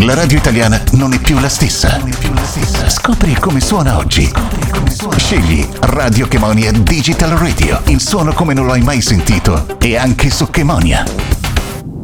La radio italiana non è più la stessa. Scopri come suona oggi. Scegli Radio Chemonia Digital Radio. Il suono come non lo hai mai sentito e anche su Chemonia.